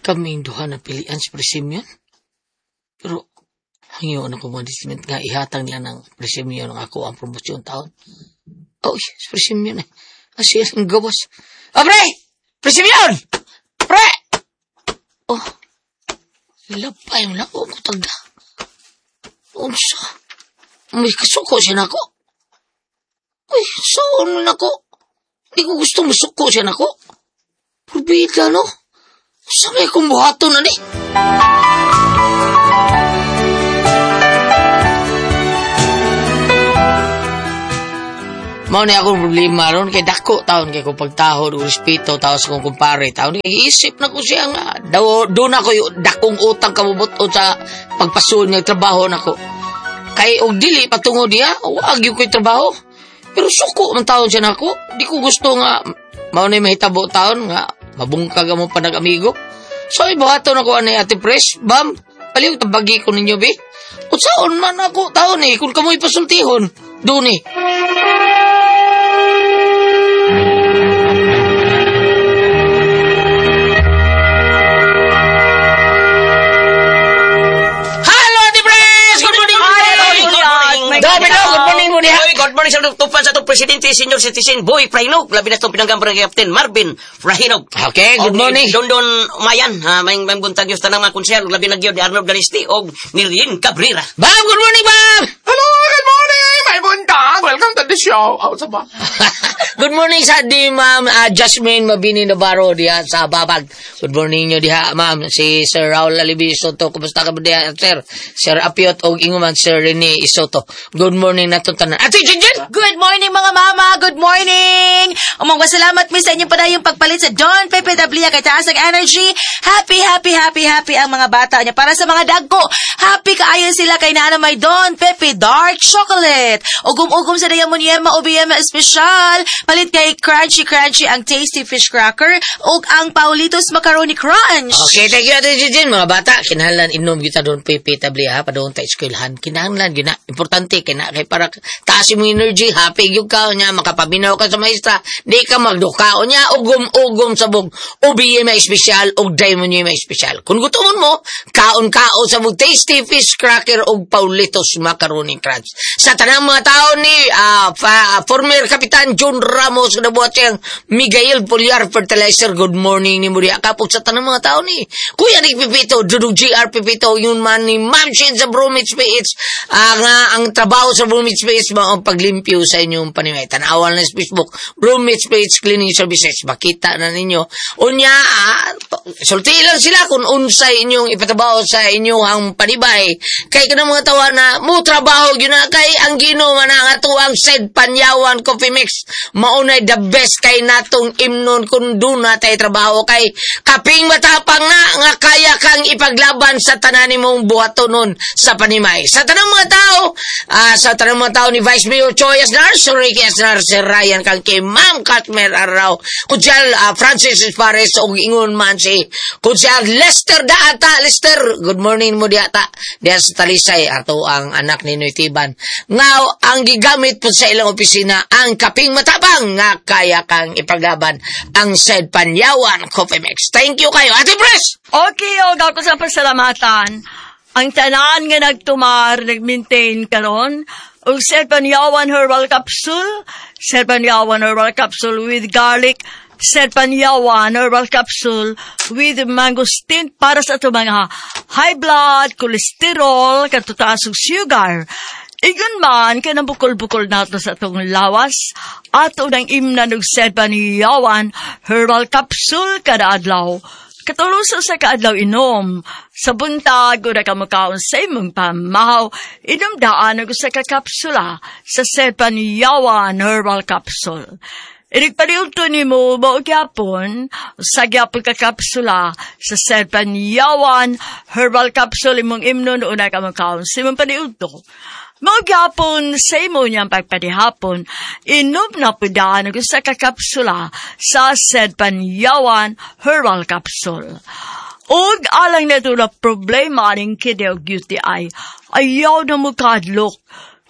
kaming duha na pilian sa presimyon. Pero, hangyon ako management nga ihatang nila ng presimyon ng ako ang promosyon taon. Oh, sa presimyon eh. Asya ang gawas. Oh, pre! Presimyon! Pre! Oh, ilapay mo lang ako tagda. Unsa? May kasuko siya na ako. Uy, saan mo na ako? Hindi ko gusto masuko siya na ako. Purbida, no? Sabi akong buhato na ni. Mao ni akong problema ron kay dako taon kay kung pagtahod o respeto taon sa kong kumpare taon iisip na ko siya nga doon ako dakong utang kabubuton sa pagpasun ng trabaho nako kay og dili patungod niya wag yung ko'y trabaho pero suko man taon siya nako di ko gusto nga mao ni mahitabo taon nga mabungkag mo pa nag-amigo so ibuhaton ako ani Ate Pres bam paliw tabagi ko ninyo be unsaon man ako taon kung kamoy pasultihon doon Good morning sa tupan sa itong presidente, senior citizen, Boy Prahinog. Labi na itong pinanggambar ng Captain Marvin Prahinog. Okay, good morning. Dondon Umayan, may buntag yung tanang mga konser, labi na gyud ni Arnold Galisti o Nilien Cabrera. Bam, good morning, Bam! Hello, good morning! May buntag! Welcome to the show. Sa ba? Good morning sa di, Ma'am Jasmine Mabini Navarro diha sa Babag. Good morning nyo diha, Ma'am. Si Sir Raul Alibi Isoto. Kumusta ka ba diha, Sir? Sir Apiot o Inguman, Sir Rene Isoto. Good morning na itong tanan. Ate Jinjin! Good morning mga mama! Good morning! Umang salamat mi sa inyong padayong pagpalit sa Don Pepe Dablia kay taas ang energy. Happy ang mga bata niya. Para sa mga dagko, happy kaayon sila kay Nana May Don Pepe Dark Chocolate. Ugum-ugum sa dayang Moniema o BM Special. Palit kay Crunchy ang Tasty Fish Cracker o ang Paulitos Macaroni Crunch. Okay, thank you Ate Jinjin. Mga bata, kinahanglan inom kita Don Pepe Dablia padung ta eskwelahan. Kinahanglan gina. Importante kay para taas mo energy, happy yung ka niya, makapabinaw ka sa maestra, di ka magdukao niya, ugom sabog, ubiye may special, og diamond niya may special. Kung gutomon mo, kaon sabog Tasty Fish Cracker og Paulitos Macaroni Crunch. Sa tanang mga tao ni former Kapitan John Ramos, nabuhat siyang Miguel Poliar Fertilizer, good morning ni Muria Kapog sa tanang mga tao ni Kuya Nick Pipito, Dudug GR Pipito, yun man ni Ma'am Shin sa Bromwich PH, ang trabaho sa Bromwich PH, paglimpyo sa inyong panimay. Tanawan na sa Facebook, Bromwich PH Cleaning Services. Makita na ninyo. Unya, sulti lang sila kung unsay inyong ipatabaho sa inyong panibay. Kay ka mga tawa na, mo trabaho yun na kay ang ginuman ang atuang said Panyawan Coffee Mix. Maunay the best kay natong imnon kung doon na tayo trabaho kay kaping matapang nga kaya kang ipaglaban sa tanan mong buhatonon sa panimay. Sa tanang mga tao ni Vice Mayor Choi Asnar, Sir Ricky Asnar, Sir Ryan kang kay Ma'am Katmer Araw, Kudyal Francis Pares o ingon man si Kudyal Lester Daata. Lester, good morning mo diata. Diya sa Talisay, ato ang anak ni Noytiban. Ngaw, ang gigamit po sa ilang opisina, ang kaping matapang nga kaya kang ipaglaban ang said Panyawan Coffee Mix. Thank you kayo, Ate Pres! Okay, ako sa pasalamatan. Ang tanan nga nagtumar, nag-maintain karon, o Sir Panyawan Herbal Capsule, Sir Panyawan Herbal Capsule with garlic, Sir Panyawan Herbal Capsule with mangosteen para sa ito mga high blood, cholesterol, katutasong sugar. Igun man, kanang bukol-bukol nato sa itong lawas, ato ng imnan ng Sir Panyawan Herbal Capsule kada adlaw. Katuluso sa kaadlaw inom. Sa buntag, ura ka makaon sa imong pamahaw, inom daan ako sa kakapsula sa Sir Panyawan Herbal Capsule. Inigpaliwto ni mo, bao gyapon, sa gyapon kakapsula sa Sir Panyawan Herbal Capsule, imong imnon, una ka makaon sa imong paliwto. Magyapon sa imo niyang pagpadihapon, inom na pudaan ako sa kakapsula sa Sir Panyawan Herbal Capsule. Og alang na ito na problema ng kideo UTI, ayaw na mo kadlok.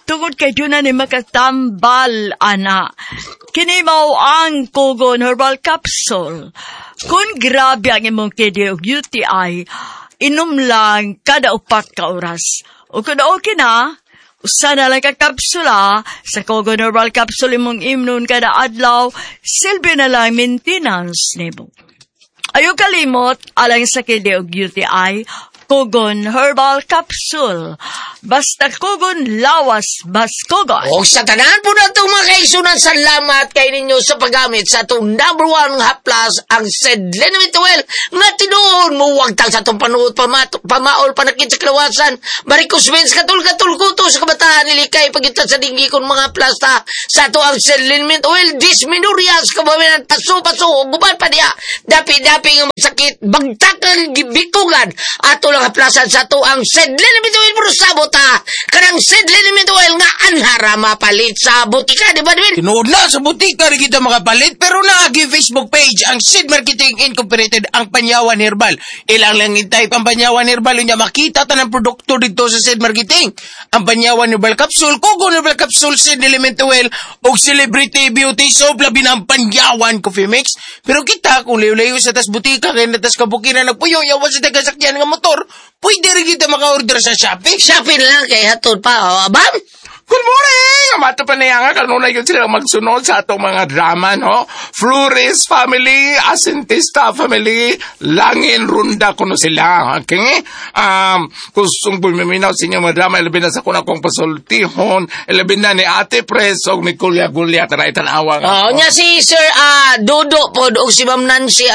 Tungod kay doon na ni makatambal, ana. Kini mao ang Kogon Herbal Capsule. Kung grabe ang imong KD o UTI, inom lang kada 4 ka oras. O kung okay na, usa na lang ka kapsula sa Kogon Herbal Capsule imong imnon kada adlaw, silbi na lang maintenance nimo. Ayaw kalimot, alang sa KD o UTI, Kogon Herbal Capsule. Basta Kogon, lawas, bas Kogon. O sa tanan po na itong mga kaisunan, salamat kay ninyo sa paggamit sa itong number 1 haplas, ang Sedlenamit Oil, nga tinuon mo, huwag tang sa itong panuot, pamaol, panakit sa kalawasan, barikos wins, katul-katul kuto sa kabataan, nilikay, pagitan sa dinggi kong mga plasta, sa ito ang Sedlenamit Oil, disminurias, kabawinan, paso-paso, guban pa niya, dapi-dapi nga magsakit, bagtak ang bikugan, ato lang haplasan sa ito ang Sedlenamit Oil, pero sabot kanang Sedlenamit Oil nga anhara mapalit sa butika, di ba, Edwin? Tinood na sa butika rin kita makapalit, pero naagi Facebook page ang Sid Marketing Incorporated, ang Panyawan Herbal. Ilang lang i-type ang Panyawan Herbal, niya makita ta ng produkto dito sa Sid Marketing. Ang Panyawan Herbal Capsule, Kogon Herbal Capsule, Sedlenamit Oil, o Celebrity Beauty Soap, labi ng Panyawan Coffee Mix. Pero kita, kung layo-layo sa tas butika, kaya natas kabukinan nagpuyo, yawan sa tagasakyan ng motor, pwede rin kita maka-order sa Shopee. Shopee lang kay hatod pa, bam! Good morning! Amato pa niya nga, kanunay yun sila magsunod sa atong mga drama, no? Flores family, Asintista family, Langin Runda kuno sila, okay? Kusong bumiminaw sa inyong mga drama, ilabin na sa kuna kong pasultihon, ilabin na ni Ate Pres, o ni Kulya-Gulya, tanay-tanawang. Nya si Sir Dodo po, o si Ma'am Nancy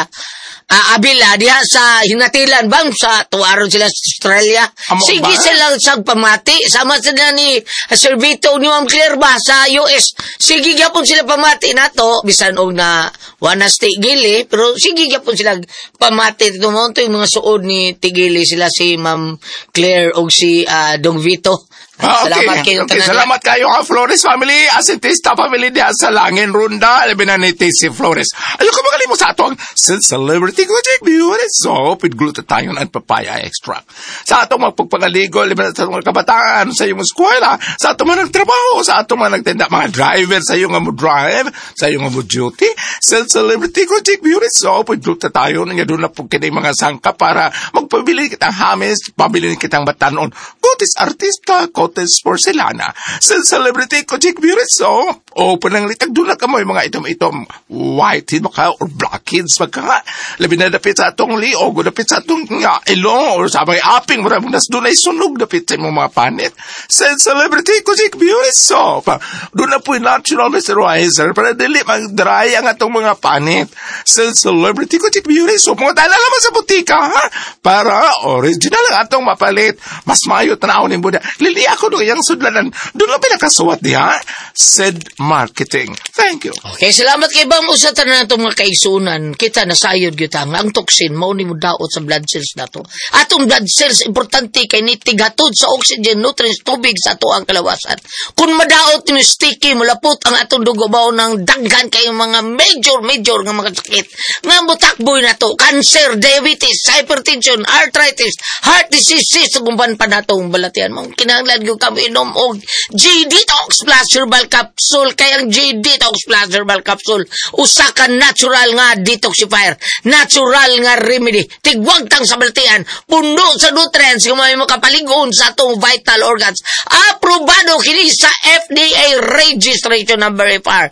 Abila, diha sa Hinatilan, bang sa tuwaron sila sa Australia. Sige silang pamati. Sama sila ni Sir Vito ni Ma'am Claire ba sa US. Sige gyapon sila pamati nato bisan og na wanas tigili, pero sige gyapon sila pamati tumonto yung mga suod ni tigili sila si Ma'am Claire og si Dong Vito. Salamat kayo. Okay. Salamat kayo nga Flores family, Asintista family diha sa Langin Runda, labi na ni T.C. Flores. Ayaw ka magalimos sa atong Celebrity Gojek Beauty Soap with glutathione and papaya extract. Sa atong magpagpangaligo, labi na sa atong kabataan, sa iyong eskwela, sa atong mga nagtrabaho, sa atong mga nagtenda, mga driver, sa iyong nga mo drive, sa iyong nga mo duty, Celebrity Gojek Beauty Soap with glutathione, nga doon na po kinay mga sangka para magpabili kitang hamis, pabili kitang batanon, Gotis Artista, Cotes Porcelana, Celebrity Gojek Beauty Soap, o pananglitag doon na ka mo yung mga itom-itom, whitehead maka, or blackheads maka, labi na dapit sa atong liog, o dapit sa atong ilong, or sabay aping, maraming nas doon ay sunog dapit sa mga panit, Celebrity Gojek Beauty Soap, doon na po yung natural moisturizer, para dili mag-dry ang atong mga panit, Celebrity Gojek Beauty Soap, mga tala naman sa butika, ha? Para original ang atong mapalit, mas mayo tanawin mo na, lili ako doon yung sudlanan, doon lang pinakasuwat niya, Sid Marketing. Thank you. Okay, salamat kay Bam. Usatan na itong mga kaisunan. Kita nasayod kita. Ang toxin, mauni mo daot sa blood cells na to. Atong blood cells, importante kay nitigatod sa oxygen, nutrients, tubig sa ato ang kalawasan. Kung madaot ni sticky, mulapot ang atong dugo bao ng daghan kay mga major nga mga sakit. Nga mutakboy na to. Cancer, diabetes, hypertension, arthritis, heart disease, sugumban pa na itong balatian mo. Kinahanglan yung kami inom og G-Detox Plus Herbal Capsule. Kaya ang G-Detox Plus Herbal Capsule, usa ka natural nga detoxifier, natural nga remedy, tigwag tang sa balatian, puno sa nutrients, kung may makapaligon sa atong vital organs. Aprobado kini sa FDA registration number FR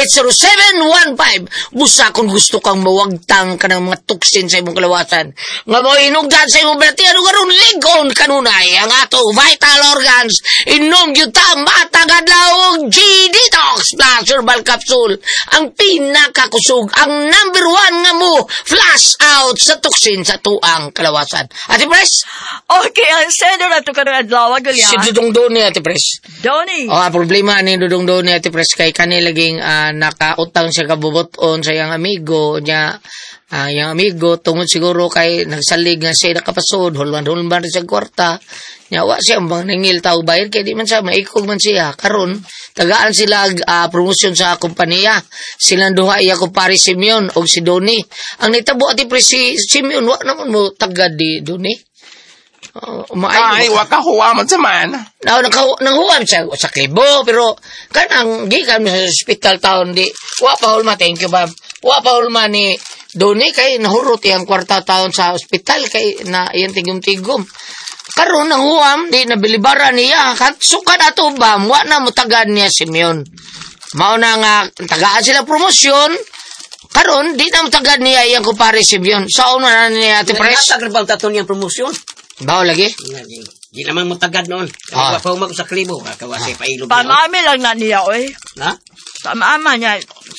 80715. Busa kung gusto kang mawagtang ka ng mga toxin sa imong kalawasan, nga mo inugdan sa imong balatian, ugaron ligon kanunay ang atong vital organs. Inom yun ta matagadlaw G-Detox Plus Herbal Capsule, ang pinakakusog, ang number 1 nga mo flash out sa toxin sa tuang kalawasan. Ate Pres? Okay, ang sender na ito ka ng adlaw, Gulya. Si Dudong Doni, Ate Pres. Doni. Problema ni Dudong Doni, Ate Pres, kay kanilaging nakautang siya kabubuton sa iyang amigo niya. Yung amigo, tungod siguro kay nagsalig nga siya nakapasod, hulman rin sa kwarta. Wa siya bang nangil tao bayad, kaya di man siya, maikog man siya. Karon tagaan sila promosyon sa kompanya. Silang duha iya ko pari Simeon o si Doni. Ang nitabo ati pre si Simeon, wa naman mo tagad di Doni. Ay, waka huwaman sa man. Nanghuwam sa klibo, pero kanang gikan mo sa hospital taon di. Wa pa hulma, thank you, ma'am. Wa pa hulma ni Doni kay nahurot iyang kwarta taon sa hospital kay na iyang tigom-tigom. Karon nanghuwam, di nabilibara niya. Sukan ato, bam, wa na mutagan niya Simeon. Mao na nga, tagaan sila promosyon. Karon, di na mutagan niya iyang kumpare Simeon. Sa una na niya, Ate Pres. Natag rin bang tato niyang promosyon? Bao lagi? Di naman mo tagad noon. Ah. Pahuma ko sa klibo. Kawasi pa ilog. Pamami lang na niya, oy. Ha? Pamama niya.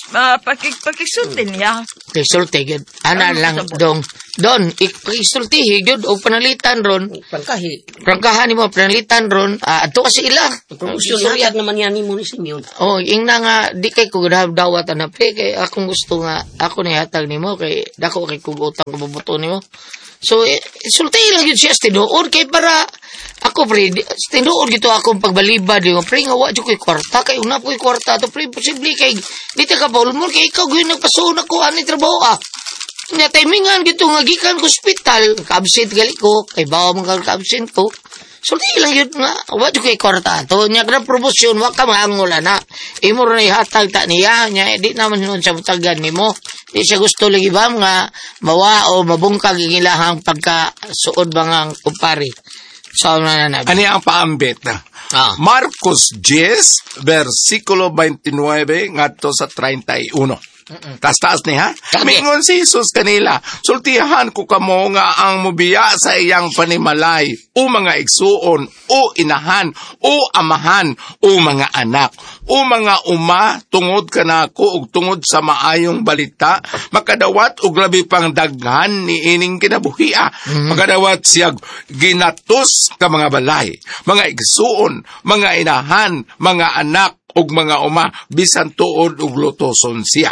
Pakisulti niya. Kisulti, yun. Ana lang, Don, ikisulti, yun. O panalitan ron. Pangkahi. Prangkahan mo, panalitan ron. Ato kasi ila. Promosyon hatag naman yan ni mo ni Simeon. Oh, yung na nga, di kay kung dawat na pre, kay akong gusto nga, ako na hatag ni mo, kay dako kay kung utang kababuto ni mo. So, sulti lang yun siya, tinuod, kay para, ako pre, tinuod gito akong pagbalibad, yung pre, nga wadyo ko'y kwarta, kay una po'y kwarta, to pre, posible kay, di ka paulun mo, kay ikaw gawin nagpasoon ako, ani trabaho Nga timingan gito nga gikan ko hospital, ka-absent gali ko, kay bawa mong ka-absent ko. Sulti lang yun nga, wadyo ko'y kwarta, to, niya ka na promosyon, waka maangola na, imo rin ihatag ta niya, di naman yun sa butagan ni mo. Di siya gusto lagi ba nga mawa o mabungkag ang ilahang pagkasuod bangang kumpari. So, Ani ang paambit na? Marcos 10, versikulo 29, ngadto sa 31. Taas-taas ni ha? Mingon si Jesus kanila, sultihan ko kamo nga ang mubiya sa iyang panimalay, o mga igsuon, o inahan, o amahan, o mga anak, o mga uma, tungod kanako ug tungod sa maayong balita, makadawat og labi pang daghan ni ining kinabuhia. Makadawat siya ginatos ka mga balay, mga igsuon, mga inahan, mga anak, ug mga uma, bisan tuod ug lutoson siya.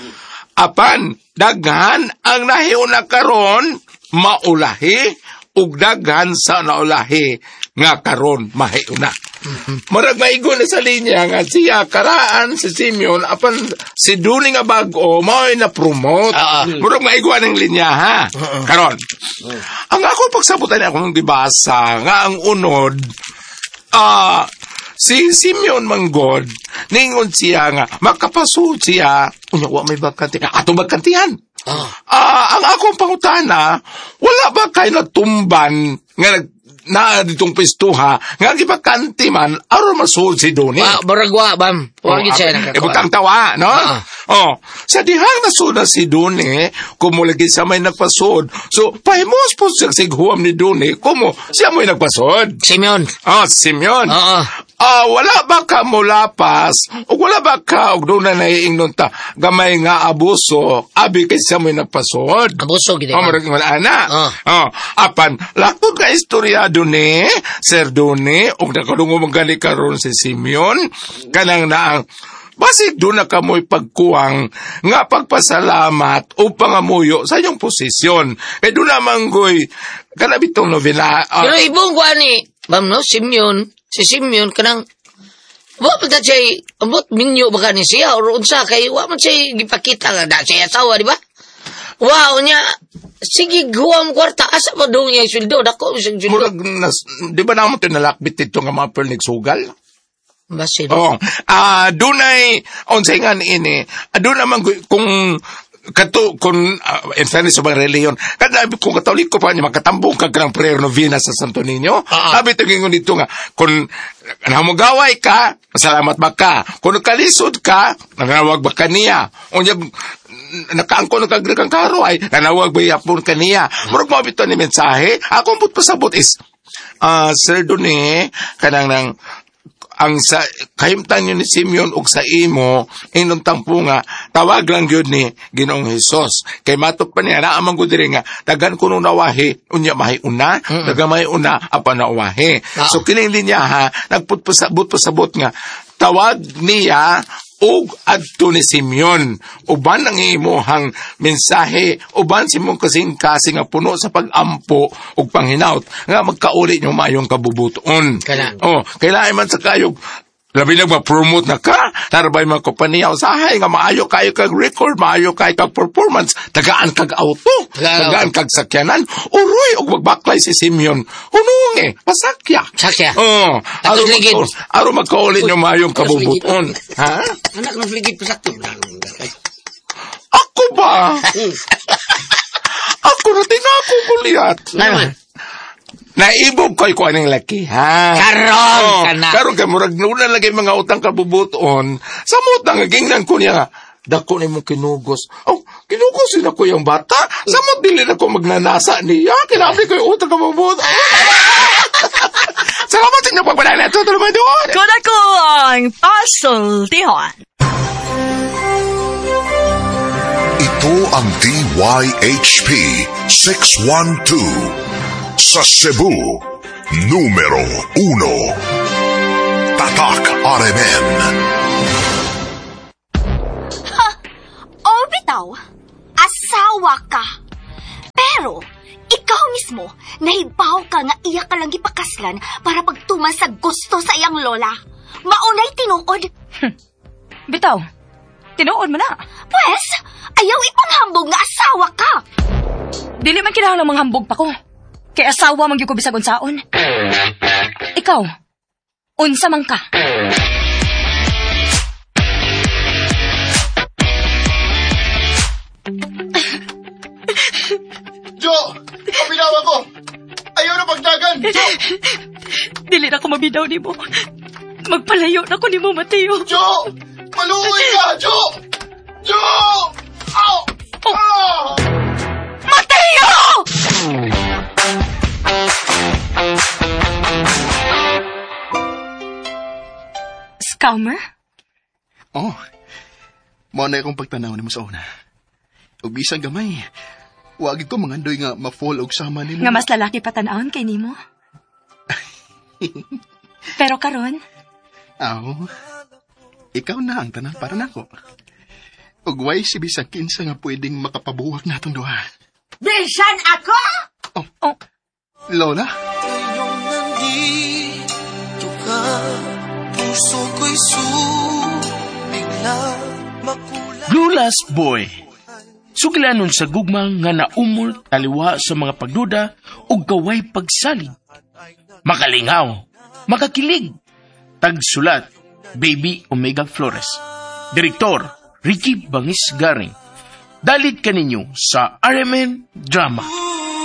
Apan, daghan ang nahiuna karon, maulahi, ug daghan sa naulahi, nga karon mahiuna. Marag maigo na sa linya nga siya karaan si Simeon, apan si Duni nga bago, mao'y na-promote. Marag maigo ng linya ha, karon. Ang ako pagsabutan akong dibasa, nga ang unod, si Simeon manggod, ningon siya nga, makapasud siya, wa may bakantihan, atong bakantihan. Ang akong pangutana, wala ba kayo natumban, nga na ditong pistuha, nga gibakanti man, aron masud si Doni. Baragwa, bam. Huwag siya nakakawa. Ibutang tawa, no? Sa dihang nasud na si Doni, kumulagi sa may nagpasud. So, pahimos po siya sighuam ni Doni, kumo, siya mo'y nagpasud. Simeon. Simeon. Oo. Wala ba ka mulapas, o wala ba ka, o doon na naiingnon ta, gamay nga abuso, abi kay siya mo'y nagpasud. Abuso, gini. Maraging wala na. Apan, lakot ka istorya Doni, Sir Doni, o nakadungo magani karon si Simeon, kanang naang, basig doon na kamoy pagkuwang nga pagpasalamat o pangamuyo sa iyong posisyon. Kaya doon naman goy, kanabitong novela. Pero ibong ko ani, bam no, si Simeon, kanang, wa pa siya, abot minyo baka ni siya, o unsa kay wa man siya gipakita nga, da siya asawa, di ba? Wow, niya, sige, guwam kwarta, asa pa doon yung sweldo, dako yung sweldo. Di ba naman ito nalakbit ito nga mga pernig sugal? Basin. Doon ay, onsay nga ini, doon naman kung in fairness sa mga reliyon, kung katoliko pa niya, makatambong ka ng prayer novena sa Santo Niño, sabi ito gingon dito nga, kung namugaway ka, masalamat ba ka? Kung kalisod ka, nanawag ba ka niya? O niya, nakaangko nagkagrigang karo ay, nanawag ba yapon ka niya? Murag mo ito ni mensahe, akong pasabot is, Sir Doni, kanang nang, ang sa kahimtan yun ni Simeon ug sa imo inon tampo nga tawag lang gyud ni Ginoong Hesus kay matok pa niya na amang gud diri nga dagan kuno nawahi unya mahiuna daga mahiuna apan nawahi so kining linya ha nagputpasabot nga tawag niya ug adto ni Simeon uban ang imuhang mensahe uban si mong kasing-kasing nga puno sa pag-ampo ug panghinaut nga magkauli nyo mayong kabubuton. Kailangan man sa kayog Labi na ma-promote na ka. Narabay mga kompanya usahay nga maayo kayo kag record, maayo kayo kag performance. Tagaan kag auto. Tagaan kag sakyanan. Uroy, og magbaklay si Simeon. Hunungi, pasakya. Sakya. Aro ligid. aro magkaulin yung mayong kabubuton. Ha? Anak ng fligid pa sakto. Ako ba? Ako na tinako kuliat. Naman. Naibog ko anong laki, ha? Karon ka na. Karon ka, murag nuna lagi mga utang kabubuton. Samot na, ngagingnan ko niya nga, dako na mong kinugos. Oh, kinugos yun ako yung bata. Samot dili na ko magnanasa niya. Kinabi ko yung utang kabubuton. Salamat sa inyo pagpala na ito. Tulungan doon. Kung ako ang pasultihan. Ito ang DYHP 612 sa Cebu, numero 1. Tatak RMN. O bitaw, asawa ka. Pero, ikaw mismo, nahibaw ka nga iya ka lang gipakaslan para pagtuman sa gusto sa iyang lola. Maunay tinuod. Bitaw, tinuod mo na. Pwes, ayaw ipanghambog nga asawa ka. Dili man kinahanglang manghambog pa ko. Kay asawa man gyud ko bisag unsaon. Ikaw, unsa man ka? Jo! Kapinawa ko! Ayaw na pagdagan! Jo! Dili na ko mabidaw nimo. Magpalayo na ko nimo, Mateo. Jo! Maluoy ka! Jo! Jo! Ow! Ah! Mateo! Scammer? Oh, mo na akong pagtanaw ni mo sa una. Ug bisang gamay, wag ko mangandoy nga ma-fall og sama nimo. Nga mas lalaki pa tan-awon kay nimo. Pero karon, Aw, ikaw na ang tanan para nako. Ug way si bisang kinsa nga pwedeng makapabuwag natong duha. Bisan ako? Oh. Lola? Blue Last Boy. Sugilanon sa gugmang nga naumol taliwa sa mga pagduda o gaway pagsalig. Makalingaw, makakilig. Tagsulat, Baby Omega Flores. Direktor, Ricky Bangis Garing. Dalit kaninyo sa RMN Drama.